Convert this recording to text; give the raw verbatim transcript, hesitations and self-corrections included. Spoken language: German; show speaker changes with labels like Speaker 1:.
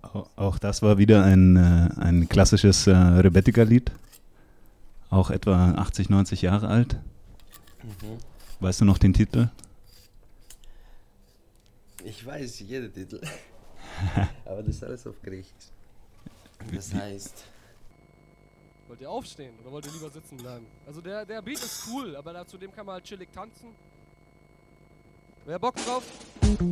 Speaker 1: Au- Auch das war wieder ein, äh, ein klassisches äh, Rebetika-Lied. Auch etwa achtzig, neunzig Jahre alt.
Speaker 2: Mhm.
Speaker 1: Weißt du noch den Titel?
Speaker 2: Ich weiß jeden Titel, aber das ist alles auf Griechisch. Das heißt,
Speaker 3: Wollt ihr aufstehen oder wollt ihr lieber sitzen bleiben? Also der, der Beat ist cool, aber da, zu dem kann man halt chillig tanzen. Wer Bock drauf?